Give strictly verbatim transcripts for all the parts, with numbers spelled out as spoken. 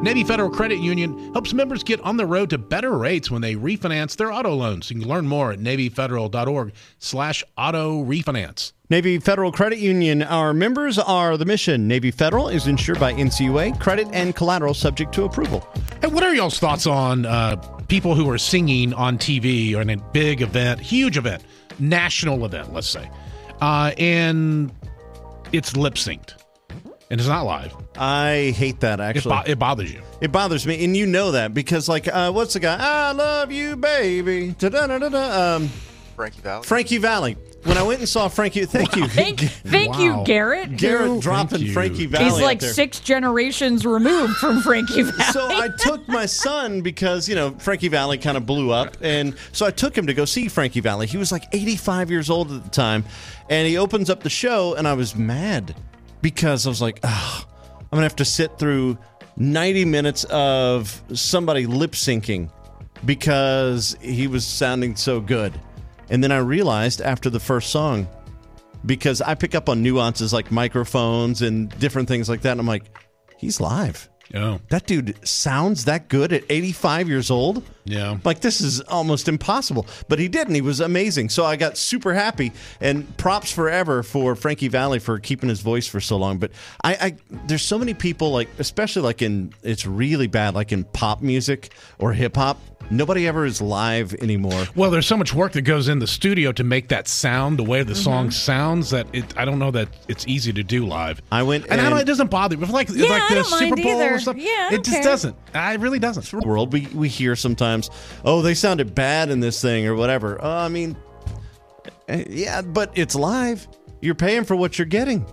Navy Federal Credit Union helps members get on the road to better rates when they refinance their auto loans. You can learn more at NavyFederal.org slash auto refinance. Navy Federal Credit Union, our members are the mission. Navy Federal is insured by N C U A, credit and collateral subject to approval. Hey, what are y'all's thoughts on uh, people who are singing on T V or in a big event, huge event, national event, let's say, uh, and it's lip-synced and it's not live? I hate that, actually. It, bo- it bothers you. It bothers me, and you know that because, like, uh, what's the guy? I love you, baby. Da-da-da-da-da. Um, Frankie Valli. Frankie Valli. When I went and saw Frankie, thank you. Thank, thank Wow. you, Garrett. Garrett who- dropping you. Frankie Valli. He's like out there. six generations removed from Frankie Valli. So I took my son because, you know, Frankie Valli kind of blew up. And so I took him to go see Frankie Valli. He was like eighty-five years old at the time. And he opens up the show, and I was mad because I was like, oh, I'm going to have to sit through ninety minutes of somebody lip syncing because he was sounding so good. And then I realized after the first song, because I pick up on nuances like microphones and different things like that, and I'm like, he's live. Yeah. That dude sounds that good at eighty-five years old? Yeah. Like, this is almost impossible. But he didn't. He was amazing. So I got super happy. And props forever for Frankie Valli for keeping his voice for so long. But I, I there's so many people, like, especially like in, it's really bad, like in pop music or hip hop. Nobody ever is live anymore. Well, there's so much work that goes in the studio to make that sound the way the Mm-hmm. song sounds that it, I don't know that it's easy to do live. I went and, I don't, and- it doesn't bother me. It's like, Yeah, like I the don't mind Super Bowl either. or stuff. Yeah, I it don't just care. doesn't. I really doesn't. World we, we hear sometimes, oh, they sounded bad in this thing or whatever. Oh, I mean, eh, yeah, but it's live. You're paying for what you're getting.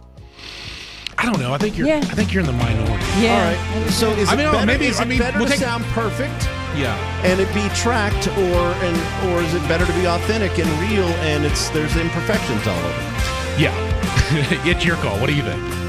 I don't know. I think you're. Yeah. I think you're in the minority. Yeah. All right. So is I it mean, better, maybe- is I it mean, better we'll to take- sound perfect Yeah. and it be tracked, or and or is it better to be authentic and real and it's there's imperfections all over it? Yeah. It's your call. What do you think?